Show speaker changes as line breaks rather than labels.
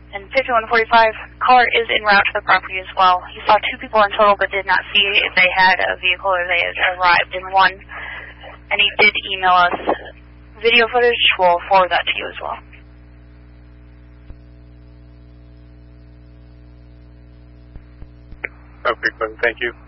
And 5145, caller is en route to the property as well. He saw 2 people in total but did not see if they had a vehicle or they had arrived in one. And he did email us video footage. We'll forward that to you as well.
Okay, Quinn, thank you.